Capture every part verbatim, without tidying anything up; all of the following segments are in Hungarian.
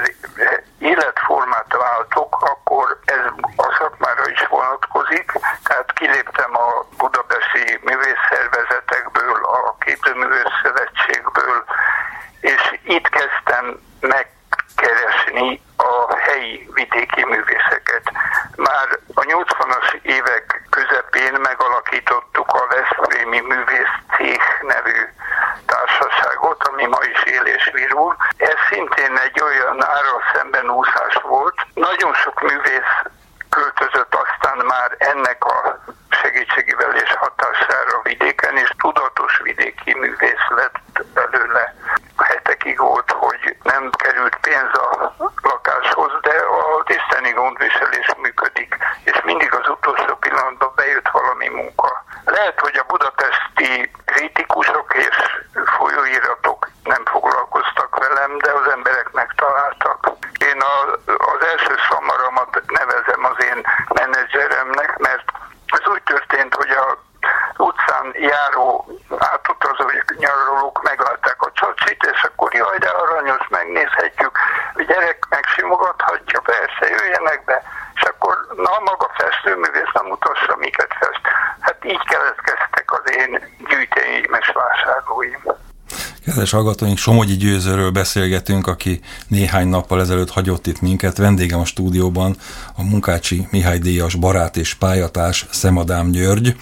egyszer életformát váltok, akkor ez a szakmára is vonatkozik, tehát kiléptem a budapesti művészszervezetekből, a Képzőművész Szövetségből, és itt kezdtem megkeresni a helyi vidéki művészeket. Már a nyolcvanas évek közepén megalakítottuk a Veszprémi Művész Céh nevű társaságot, ami ma is él és virul. Ez szintén egy olyan árral szemben úszás volt. Nagyon sok művész költözött aztán már ennek a segítségével és hatására vidéken, és tudatos vidéki művész lett belőle. Hetekig volt, hogy nem került pénz a lakáshoz, de a tiszteni gondviselés működik, és mindig az utolsó pillanatban bejött valami munka. Lehet, hogy a budapesti kritikusok és folyóiratok nem foglalkoztak velem, de az emberek megtaláltak. Én a, az első szamaramat nevezem az én menedzseremnek, mert ez úgy történt, hogy a utcán járó átutazó nyaralók meglátták a csacsit, és akkor jaj, de aranyos, megnézhetjük, a gyerek megsimogathatja, persze, jöjjenek be, és akkor na, maga festőművész nem mutassa, miket fest. Hát így keletkeztek az én gyűjtőim és vásárlóim. Kedves hallgatóink, Somogyi Győzőről beszélgetünk, aki néhány nappal ezelőtt hagyott itt minket. Vendégem a stúdióban a Munkácsi Mihály díjas barát és pályatárs Szemadám György.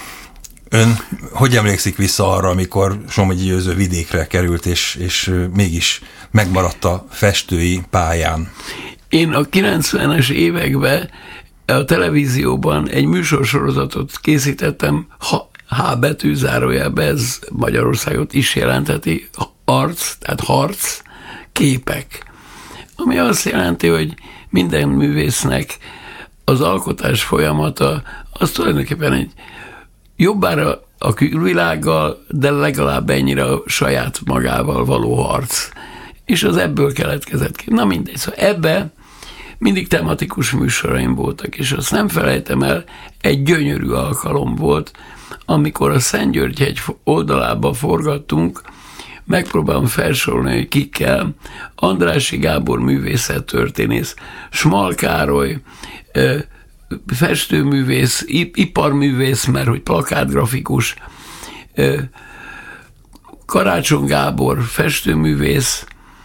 Ön hogy emlékszik vissza arra, amikor Somogyi Győző vidékre került, és, és mégis megmaradt a festői pályán? Én a kilencvenes években a televízióban egy műsorsorozatot készítettem, ha H betű zárójelbe, ez Magyarországot is jelenteti, arc, tehát harc, képek. Ami azt jelenti, hogy minden művésznek az alkotás folyamata az tulajdonképpen egy jobbára a külvilággal, de legalább ennyire a saját magával való harc. És az ebből keletkezett ki. Na mindegy, szóval ebbe mindig tematikus műsoraim voltak, és azt nem felejtem el, egy gyönyörű alkalom volt, amikor a Szentgyörgyegy oldalába forgattunk, megpróbálom felsorolni, hogy kikkel, Andrássy Gábor művészettörténész, Small Károly, festőművész, iparművész, mert hogy plakátgrafikus, Karácsony Gábor, festőművész,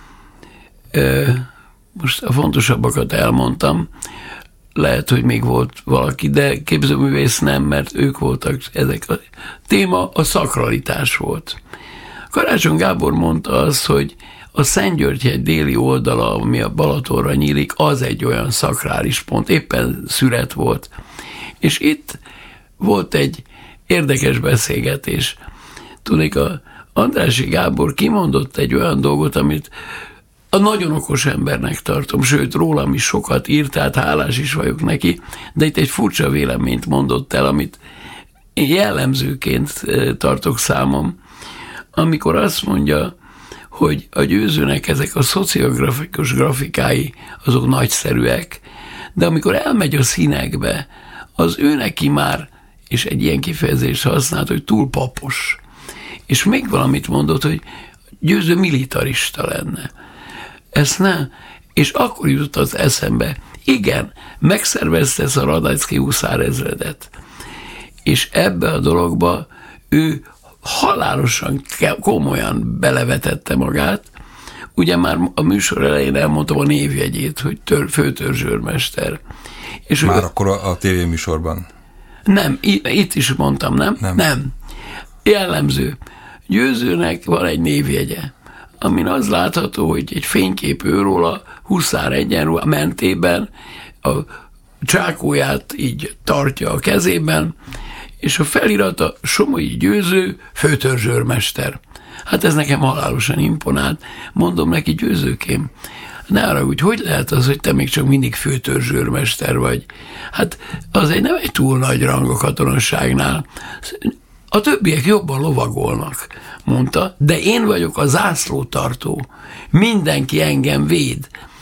most a fontosabbakat elmondtam, lehet, hogy még volt valaki, de képzőművész nem, mert ők voltak ezek. A téma a szakralitás volt. Karácsony Gábor mondta azt, hogy a Szentgyörgyegy déli oldala, ami a Balatonra nyílik, az egy olyan szakrális pont, éppen szüret volt. És itt volt egy érdekes beszélgetés. Tudnék, a Andrássy Gábor kimondott egy olyan dolgot, amit a nagyon okos embernek tartom, sőt, rólam is sokat írt, tehát hálás is vagyok neki, de itt egy furcsa véleményt mondott el, amit én jellemzőként tartok számom, amikor azt mondja, hogy a Győzőnek ezek a szociografikus grafikái, azok nagyszerűek, de amikor elmegy a színekbe, az ő neki már, és egy ilyen kifejezést használt, hogy túl papos. És még valamit mondott, hogy Győző militarista lenne. Ezt nem. És akkor jutott az eszembe, igen, megszervezte ezt a Radecki huszárezredet. És ebbe a dologba ő halálosan, komolyan belevetette magát. Ugye már a műsor elején elmondtam a névjegyét, hogy tör, főtörzsőrmester. És már ő, akkor a, a tévéműsorban? Nem, itt is mondtam, nem? Nem. Nem. Jellemző. Győzőnek van egy névjegye, amin az látható, hogy egy fénykép őróla, huszár egyenruha mentében, a csákóját így tartja a kezében, és a felirata Somogyi Győző, főtörzsőrmester. Hát ez nekem halálosan imponált. Mondom neki, Győzőkém, ne arra úgy, hogy lehet az, hogy te még csak mindig főtörzsőrmester vagy? Hát az egy nem egy túl nagy rang a katonasságnál. A többiek jobban lovagolnak, mondta, de én vagyok a zászlótartó. Mindenki engem véd.